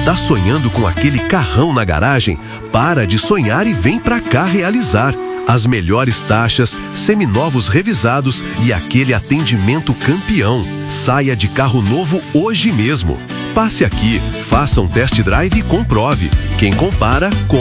Tá sonhando com aquele carrão na garagem? Para de sonhar e vem pra cá realizar. As melhores taxas, seminovos revisados e aquele atendimento campeão. Saia de carro novo hoje mesmo. Passe aqui, faça um test drive e comprove. Quem compara,